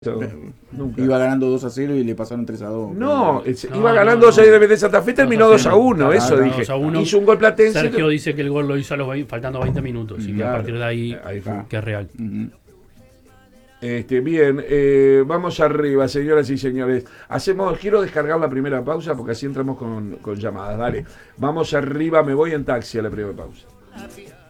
Nunca. Iba ganando 2-0 y le pasaron 3-2. No, No, iba ganando no. 6 de Santa Fe, terminó 2-1, eso Claro, dije. 2-1. Hizo un gol Platense. Sergio dice que el gol lo hizo faltando 20 minutos y que a Claro. partir de ahí, Ahí fue. que es real. Bien, vamos arriba, señoras y señores. Quiero descargar la primera pausa porque así entramos con llamadas. Dale, vamos arriba, me voy en taxi a la primera pausa.